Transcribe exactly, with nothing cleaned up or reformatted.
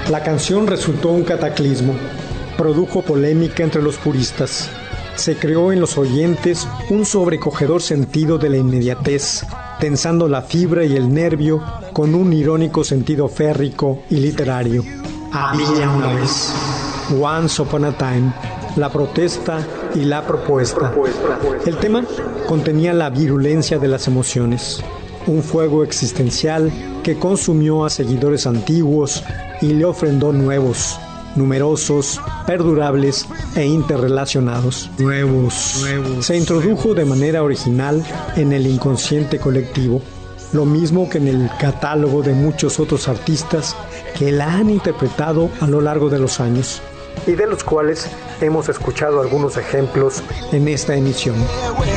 La canción resultó un cataclismo, produjo polémica entre los puristas. Se creó en los oyentes un sobrecogedor sentido de la inmediatez, tensando la fibra y el nervio con un irónico sentido férrico y literario. Había una vez. Once Upon a Time, la protesta y la propuesta. El tema contenía la virulencia de las emociones, un fuego existencial que consumió a seguidores antiguos y le ofrendó nuevos, numerosos, perdurables e interrelacionados. Nuevos, nuevos. Se introdujo de manera original en el inconsciente colectivo, lo mismo que en el catálogo de muchos otros artistas que la han interpretado a lo largo de los años, y de los cuales hemos escuchado algunos ejemplos en esta emisión.